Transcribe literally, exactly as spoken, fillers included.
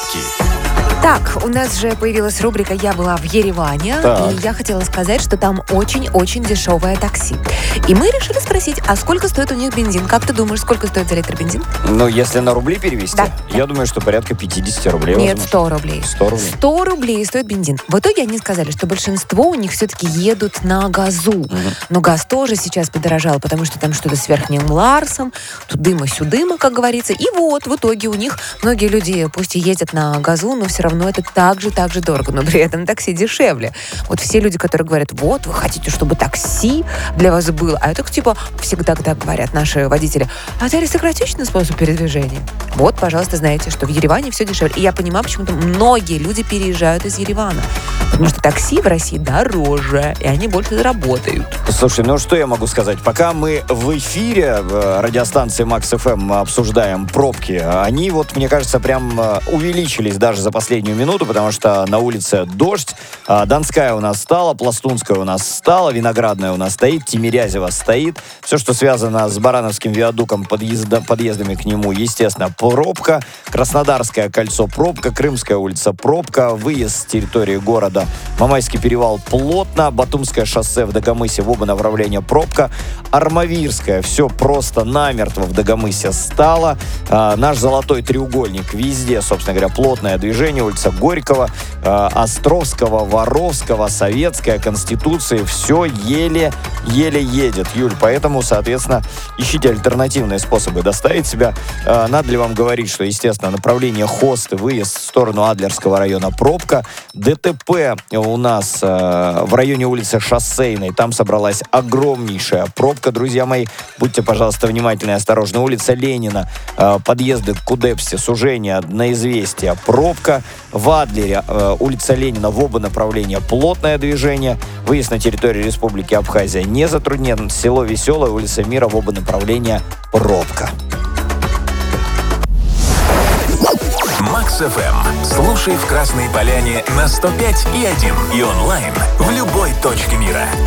пробки. Так, у нас же появилась рубрика «Я была в Ереване», Так. и я хотела сказать, что там очень-очень дешевое такси. И мы решили спросить, а сколько стоит у них бензин? Как ты думаешь, сколько стоит за литр бензин? Ну, если на рубли перевести, Да. я думаю, что порядка пятьдесят рублей. Нет, возможно. сто рублей. сто рублей. сто рублей стоит бензин. В итоге они сказали, что большинство у них все-таки едут на газу. Мгм. Но газ тоже сейчас подорожал, потому что там что-то с верхним Ларсом, тут дыма-сюдыма, как говорится. И вот, в итоге у них многие люди, пусть и ездят на газу, но все равно это так же, так же дорого. Но при этом такси дешевле. Вот все люди, которые говорят, вот, вы хотите, чтобы такси для вас было. А это типа всегда так говорят наши водители. А это аристократичный способ передвижения. Вот, пожалуйста, знаете, что в Ереване все дешевле. И я понимаю, почему-то многие люди переезжают из Еревана. Потому что такси в России дороже, и они больше заработают. Слушай, ну что я могу сказать? Пока мы в эфире в радиостанции Макс эф эм обсуждаем пробки, они вот, мне кажется, прям э, увеличились даже за последнюю минуту, потому что на улице дождь. А, Донская у нас стала, Пластунская у нас стала, Виноградная у нас стоит, Тимирязева стоит. Все, что связано с Барановским виадуком, подъезда, подъездами к нему, естественно, пробка. Краснодарское кольцо пробка, Крымская улица пробка, выезд с территории города Мамайский перевал плотно, Батумское шоссе в Дагомысе в оба направления пробка, Армавирская все просто намертво в Дагомысе стало. А, наш золотой треугольник везде, собственно говоря, плотное движение, улица Горького, а, Островского, Воровского, Советская, Конституции, все еле-еле едет, Юль. Поэтому, соответственно, ищите альтернативные способы доставить себя. А, надо ли вам говорить, что, естественно, направление Хосты, выезд в сторону Адлерского района пробка, ДТП у нас э, в районе улицы Шоссейной, там собралась огромнейшая пробка, друзья мои. Будьте, пожалуйста, внимательны и осторожны. Улица Ленина, э, подъезды к Кудепсе, сужение на Известия, пробка. В Адлере, э, улица Ленина, в оба направления плотное движение. Выезд на территорию Республики Абхазия не затруднен. Село Веселое, улица Мира, в оба направления пробка. Макс эф эм. Слушай в Красной Поляне на сто пять и один и онлайн в любой точке мира.